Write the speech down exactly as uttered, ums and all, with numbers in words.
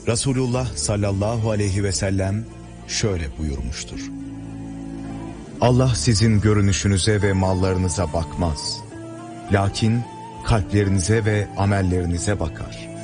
Resulullah sallallahu aleyhi ve sellem şöyle buyurmuştur: Allah sizin görünüşünüze ve mallarınıza bakmaz. Lakin kalplerinize ve amellerinize bakar.